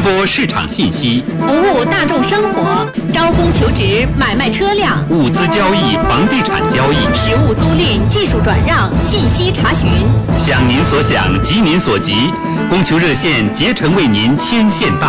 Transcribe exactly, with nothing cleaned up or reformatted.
播市场信息， 服务大众生活，招工求职，买卖车辆， 物资交易、房地产交易， 实物租赁、技术转让、信息查询。 想您所想，急您所急，供求热线竭诚为您牵线搭